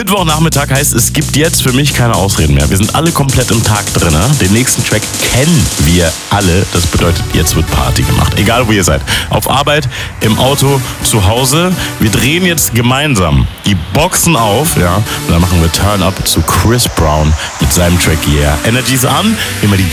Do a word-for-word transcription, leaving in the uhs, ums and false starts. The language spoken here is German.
Mittwochnachmittag heißt, es gibt jetzt für mich keine Ausreden mehr. Wir sind alle komplett im Tag drin. Den nächsten Track kennen wir alle. Das bedeutet, jetzt wird Party gemacht. Egal, wo ihr seid. Auf Arbeit, im Auto, zu Hause. Wir drehen jetzt gemeinsam die Boxen auf. Ja, und dann machen wir Turn Up zu Chris Brown mit seinem Track Yeah. Energies an, immer die